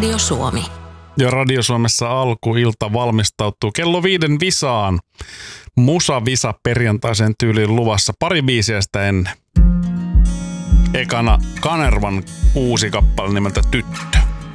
Radio Suomi. Ja Radio Suomessa alkuilta valmistautuu kello 5 visaan. Musa-visa perjantaisen tyyliin luvassa pari biisiä sitä ennen. Ekana Kanervan uusi kappale nimeltä Tyttö.